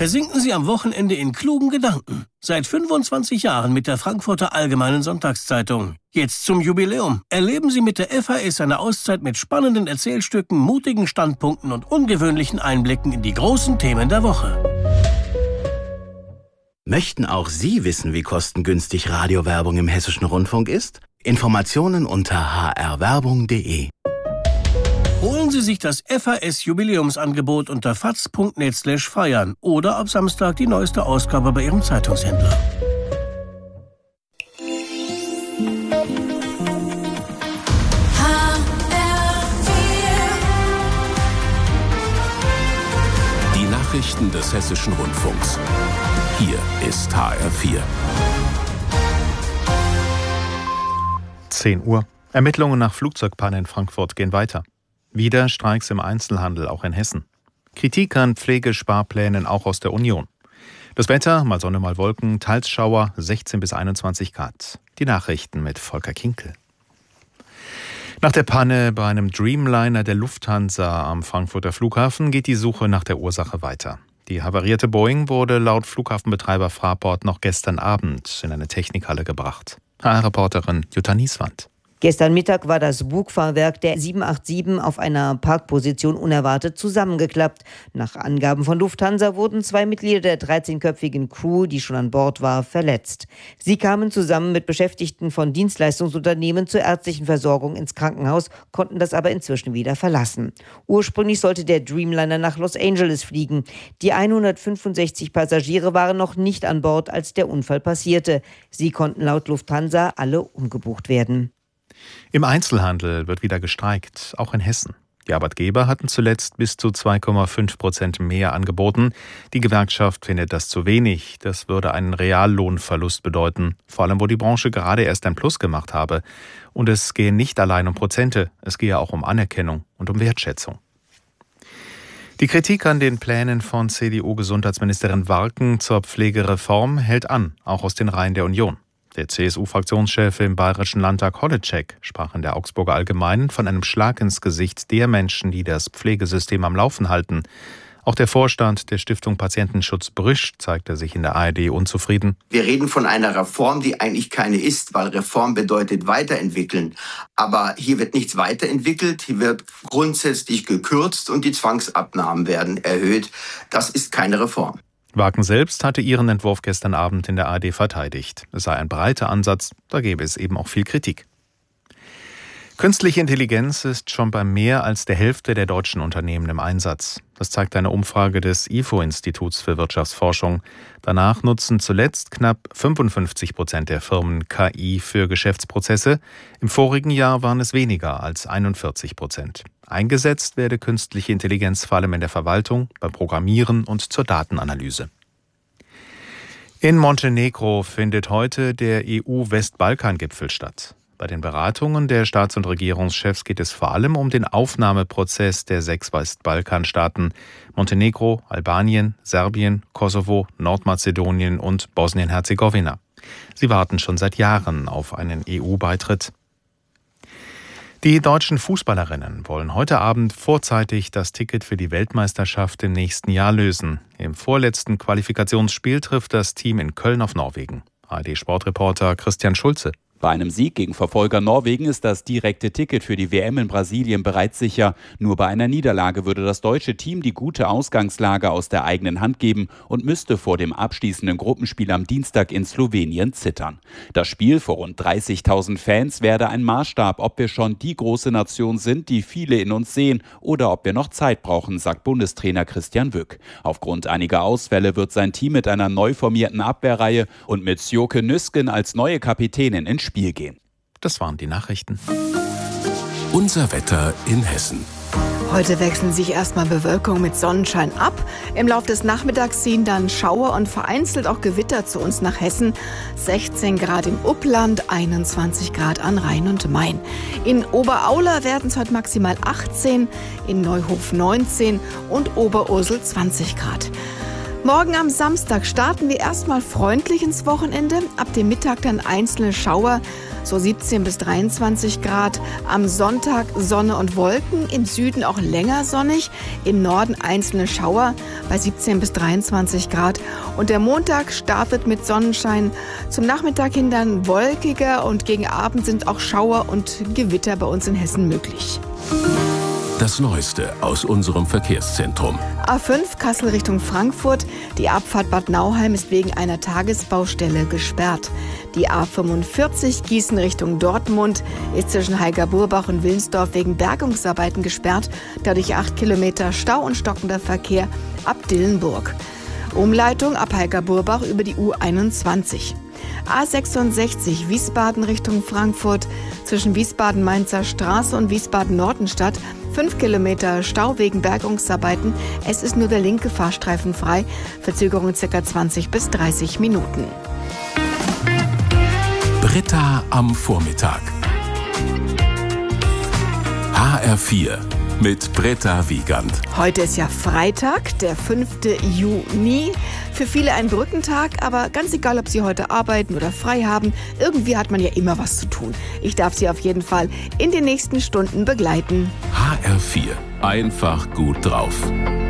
Versinken Sie am Wochenende in klugen Gedanken. Seit 25 Jahren mit der Frankfurter Allgemeinen Sonntagszeitung. Jetzt zum Jubiläum. Erleben Sie mit der FAS eine Auszeit mit spannenden Erzählstücken, mutigen Standpunkten und ungewöhnlichen Einblicken in die großen Themen der Woche. Möchten auch Sie wissen, wie kostengünstig Radiowerbung im Hessischen Rundfunk ist? Informationen unter hrwerbung.de. Holen Sie sich das FAS-Jubiläumsangebot unter faz.net/feiern oder ab Samstag die neueste Ausgabe bei Ihrem Zeitungshändler. Die Nachrichten des Hessischen Rundfunks. Hier ist HR4. 10 Uhr. Ermittlungen nach Flugzeugpanne in Frankfurt gehen weiter. Wieder Streiks im Einzelhandel, auch in Hessen. Kritik an Pflegesparplänen, auch aus der Union. Das Wetter, mal Sonne, mal Wolken, teils Schauer, 16 bis 21 Grad. Die Nachrichten mit Volker Kinkel. Nach der Panne bei einem Dreamliner der Lufthansa am Frankfurter Flughafen geht die Suche nach der Ursache weiter. Die havarierte Boeing wurde laut Flughafenbetreiber Fraport noch gestern Abend in eine Technikhalle gebracht. HR-Reporterin Jutta Nieswand. Gestern Mittag war das Bugfahrwerk der 787 auf einer Parkposition unerwartet zusammengeklappt. Nach Angaben von Lufthansa wurden 2 Mitglieder der 13-köpfigen Crew, die schon an Bord war, verletzt. Sie kamen zusammen mit Beschäftigten von Dienstleistungsunternehmen zur ärztlichen Versorgung ins Krankenhaus, konnten das aber inzwischen wieder verlassen. Ursprünglich sollte der Dreamliner nach Los Angeles fliegen. Die 165 Passagiere waren noch nicht an Bord, als der Unfall passierte. Sie konnten laut Lufthansa alle umgebucht werden. Im Einzelhandel wird wieder gestreikt, auch in Hessen. Die Arbeitgeber hatten zuletzt bis zu 2,5% mehr angeboten. Die Gewerkschaft findet das zu wenig. Das würde einen Reallohnverlust bedeuten, vor allem wo die Branche gerade erst ein Plus gemacht habe. Und es gehe nicht allein um Prozente, es gehe auch um Anerkennung und um Wertschätzung. Die Kritik an den Plänen von CDU-Gesundheitsministerin Warken zur Pflegereform hält an, auch aus den Reihen der Union. Der CSU-Fraktionschef im Bayerischen Landtag Holleczek sprach in der Augsburger Allgemeinen von einem Schlag ins Gesicht der Menschen, die das Pflegesystem am Laufen halten. Auch der Vorstand der Stiftung Patientenschutz Brüsch zeigte sich in der ARD unzufrieden. Wir reden von einer Reform, die eigentlich keine ist, weil Reform bedeutet weiterentwickeln. Aber hier wird nichts weiterentwickelt, hier wird grundsätzlich gekürzt und die Zwangsabnahmen werden erhöht. Das ist keine Reform. Warken selbst hatte ihren Entwurf gestern Abend in der ARD verteidigt. Es sei ein breiter Ansatz, da gäbe es eben auch viel Kritik. Künstliche Intelligenz ist schon bei mehr als der Hälfte der deutschen Unternehmen im Einsatz. Das zeigt eine Umfrage des IFO-Instituts für Wirtschaftsforschung. Danach nutzen zuletzt knapp 55% der Firmen KI für Geschäftsprozesse. Im vorigen Jahr waren es weniger als 41%. Eingesetzt werde künstliche Intelligenz vor allem in der Verwaltung, beim Programmieren und zur Datenanalyse. In Montenegro findet heute der EU-Westbalkan-Gipfel statt. Bei den Beratungen der Staats- und Regierungschefs geht es vor allem um den Aufnahmeprozess der 6 Westbalkanstaaten Montenegro, Albanien, Serbien, Kosovo, Nordmazedonien und Bosnien-Herzegowina. Sie warten schon seit Jahren auf einen EU-Beitritt. Die deutschen Fußballerinnen wollen heute Abend vorzeitig das Ticket für die Weltmeisterschaft im nächsten Jahr lösen. Im vorletzten Qualifikationsspiel trifft das Team in Köln auf Norwegen. ARD-Sportreporter Christian Schulze. Bei einem Sieg gegen Verfolger Norwegen ist das direkte Ticket für die WM in Brasilien bereits sicher. Nur bei einer Niederlage würde das deutsche Team die gute Ausgangslage aus der eigenen Hand geben und müsste vor dem abschließenden Gruppenspiel am Dienstag in Slowenien zittern. Das Spiel vor rund 30.000 Fans werde ein Maßstab, ob wir schon die große Nation sind, die viele in uns sehen, oder ob wir noch Zeit brauchen, sagt Bundestrainer Christian Wück. Aufgrund einiger Ausfälle wird sein Team mit einer neu formierten Abwehrreihe und mit Sjoke Nüsken als neue Kapitänin ins Spiel gehen. Das waren die Nachrichten. Unser Wetter in Hessen. Heute wechseln sich erstmal Bewölkung mit Sonnenschein ab. Im Laufe des Nachmittags ziehen dann Schauer und vereinzelt auch Gewitter zu uns nach Hessen. 16 Grad im Upland, 21 Grad an Rhein und Main. In Oberaula werden es heute maximal 18, in Neuhof 19 und Oberursel 20 Grad. Morgen am Samstag starten wir erstmal freundlich ins Wochenende. Ab dem Mittag dann einzelne Schauer, so 17 bis 23 Grad. Am Sonntag Sonne und Wolken, im Süden auch länger sonnig. Im Norden einzelne Schauer bei 17 bis 23 Grad. Und der Montag startet mit Sonnenschein. Zum Nachmittag hin dann wolkiger und gegen Abend sind auch Schauer und Gewitter bei uns in Hessen möglich. Das Neueste aus unserem Verkehrszentrum. A5 Kassel Richtung Frankfurt. Die Abfahrt Bad Nauheim ist wegen einer Tagesbaustelle gesperrt. Die A45 Gießen Richtung Dortmund ist zwischen Heiger-Burbach und Wilnsdorf wegen Bergungsarbeiten gesperrt. Dadurch 8 Kilometer Stau und stockender Verkehr ab Dillenburg. Umleitung ab Heiger-Burbach über die U21. A66 Wiesbaden Richtung Frankfurt zwischen Wiesbaden-Mainzer Straße und Wiesbaden-Nordenstadt 5 Kilometer Stau wegen Bergungsarbeiten. Es ist nur der linke Fahrstreifen frei. Verzögerung ca. 20 bis 30 Minuten. Britta am Vormittag. HR4 mit Britta Wiegand. Heute ist ja Freitag, der 5. Juni. Für viele ein Brückentag, aber ganz egal, ob Sie heute arbeiten oder frei haben, irgendwie hat man ja immer was zu tun. Ich darf Sie auf jeden Fall in den nächsten Stunden begleiten. HR4. Einfach gut drauf.